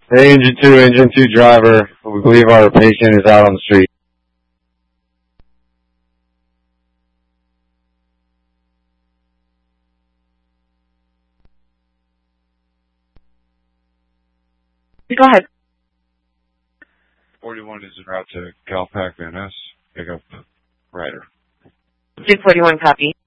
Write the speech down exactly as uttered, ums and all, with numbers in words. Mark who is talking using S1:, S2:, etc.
S1: Hey, Engine two, Engine two driver. We believe our patient is out on the street.
S2: Go ahead.
S3: forty-one is en route to Calpac Van Ness. Pick up rider.
S2: two forty-one, copy.